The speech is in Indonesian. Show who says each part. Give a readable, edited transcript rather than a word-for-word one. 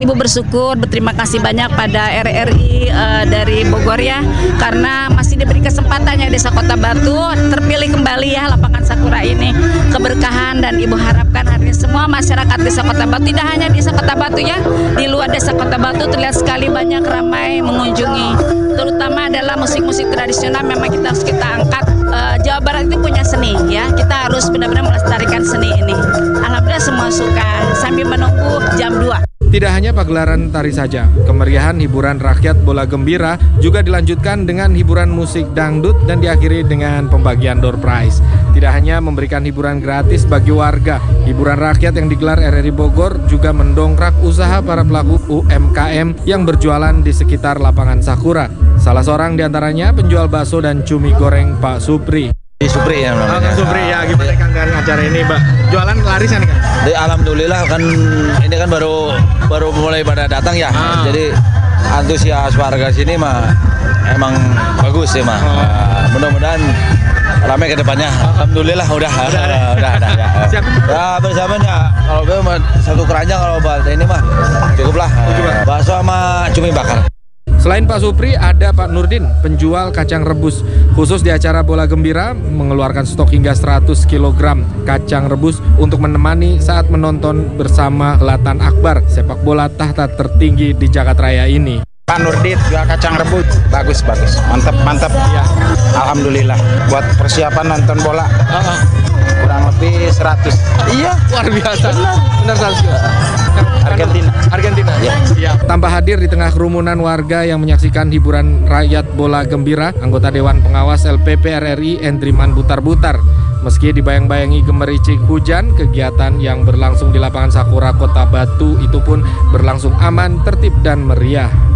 Speaker 1: Ibu bersyukur, berterima kasih banyak pada RRI dari Bogor ya, karena masih diberi kesempatannya Desa Kota Batu terpilih kembali ya lapangan Sakura ini, keberkahan, dan Ibu harapkan hari ini semua masyarakat Desa Kota Batu, tidak hanya Desa Kota Batu ya, di luar Desa Kota Batu terlihat sekali banyak ramai mengunjungi, terutama adalah musik-musik tradisional. Memang kita harus angkat. Jawa Barat itu punya seni ya, kita harus benar-benar melestarikan seni ini. Alhamdulillah semua suka sambil menunggu jam 2.
Speaker 2: Tidak hanya pagelaran tari saja, kemeriahan hiburan rakyat bola gembira juga dilanjutkan dengan hiburan musik dangdut dan diakhiri dengan pembagian door prize. Tidak hanya memberikan hiburan gratis bagi warga, hiburan rakyat yang digelar RRI Bogor juga mendongkrak usaha para pelaku UMKM yang berjualan di sekitar lapangan Sakura. Salah seorang diantaranya penjual bakso dan cumi goreng Pak Supri.
Speaker 3: Di Supri ya namanya.
Speaker 2: Supri ya, gimana Kang acara ini, Mbak? Jualan laris kan?
Speaker 3: Alhamdulillah kan ini kan baru mulai pada datang ya. Jadi antusias warga sini mah emang bagus ya mah. Mudah-mudahan ramai ke depannya. Alhamdulillah udah.
Speaker 2: Siap.
Speaker 3: Ya bersamanya kalau gue satu keranjang, kalau buat ini mah cukup lah. Bakso sama cumi bakar.
Speaker 2: Selain Pak Supri, ada Pak Nurdin, penjual kacang rebus. Khusus di acara bola gembira, mengeluarkan stok hingga 100 kg kacang rebus untuk menemani saat menonton bersama Helatan Akbar, sepak bola tahta tertinggi di Jakarta Raya ini.
Speaker 4: Pak Nurdin jual kacang rebus, bagus, mantap ya. Alhamdulillah buat persiapan nonton bola. Kurang lebih 100.
Speaker 2: Iya, luar biasa. Benar 100. Argentina. Ya. Tanpa hadir di tengah kerumunan warga yang menyaksikan hiburan rakyat bola gembira, anggota Dewan Pengawas LPP RRI Endriman butar-butar. Meski dibayang-bayangi gemericik hujan, kegiatan yang berlangsung di lapangan Sakura Kota Batu itu pun berlangsung aman, tertib, dan meriah.